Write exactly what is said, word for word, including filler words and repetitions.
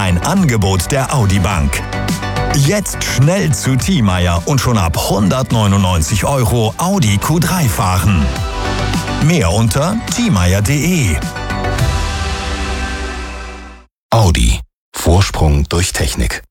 Ein Angebot der Audi Bank. Jetzt schnell zu Thiemeyer und schon ab hundertneunundneunzig Euro Audi Q drei fahren. Mehr unter thiemeyer punkt de. Audi. Vorsprung durch Technik.